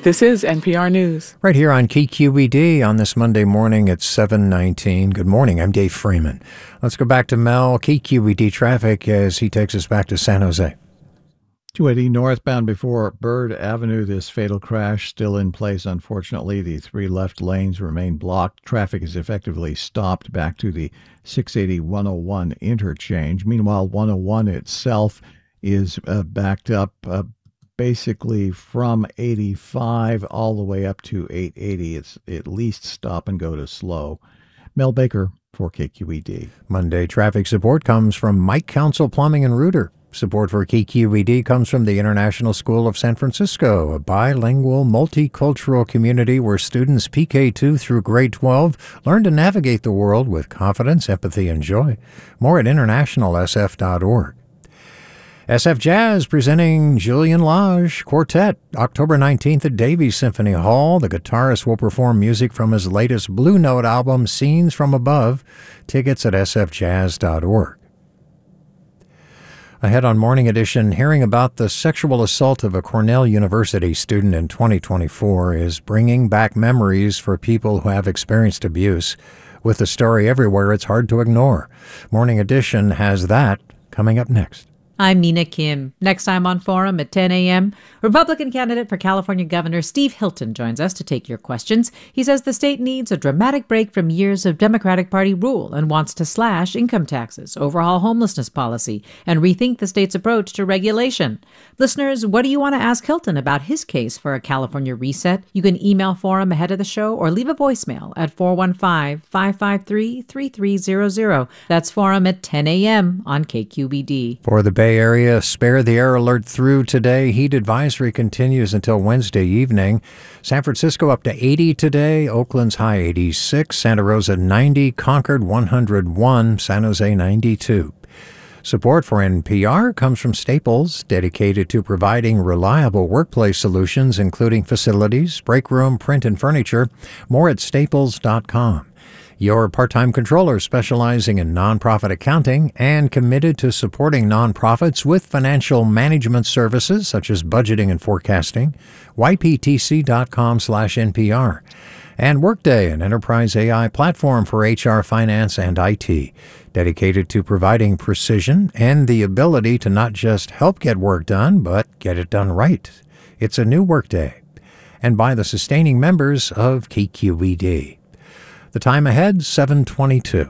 This is NPR News. Right here on KQED on this Monday morning at 7:19. Good morning, I'm Dave Freeman. Let's go back to Mel, KQED traffic, as he takes us back to San Jose. 280 northbound before Bird Avenue. This fatal crash still in place, unfortunately. The three left lanes remain blocked. Traffic is effectively stopped back to the 680-101 interchange. Meanwhile, 101 itself is backed up basically from 85 all the way up to 880. It's at least stop and go to slow. Mel Baker for KQED. Monday traffic support comes from Mike Council Plumbing and Rooter. Support for KQED comes from the International School of San Francisco, a bilingual, multicultural community where students PK2 through grade 12 learn to navigate the world with confidence, empathy, and joy. More at internationalsf.org. SF Jazz presenting Julian Lage Quartet, October 19th at Davies Symphony Hall. The guitarist will perform music from his latest Blue Note album, Scenes from Above. Tickets at sfjazz.org. Ahead on Morning Edition, hearing about the sexual assault of a Cornell University student in 2024 is bringing back memories for people who have experienced abuse. With the story everywhere, it's hard to ignore. Morning Edition has that coming up next. I'm Mina Kim. Next time on Forum at 10 a.m., Republican candidate for California Governor Steve Hilton joins us to take your questions. He says the state needs a dramatic break from years of Democratic Party rule and wants to slash income taxes, overhaul homelessness policy, and rethink the state's approach to regulation. Listeners, what do you want to ask Hilton about his case for a California reset? You can email Forum ahead of the show or leave a voicemail at 415-553-3300. That's Forum at 10 a.m. on KQED. For the Bay Area, spare the air alert through today. Heat advisory continues until Wednesday evening. San Francisco up to 80 today. Oakland's high 86. Santa Rosa 90. Concord 101. San Jose 92. Support for NPR comes from Staples, dedicated to providing reliable workplace solutions, including facilities, break room, print, and furniture. More at staples.com. Your part-time controller specializing in nonprofit accounting and committed to supporting nonprofits with financial management services such as budgeting and forecasting. yptc.com/NPR. And Workday, an enterprise AI platform for HR, finance, and IT, dedicated to providing precision and the ability to not just help get work done, but get it done right. It's a new Workday. And by the sustaining members of KQED. The time ahead, 7:22.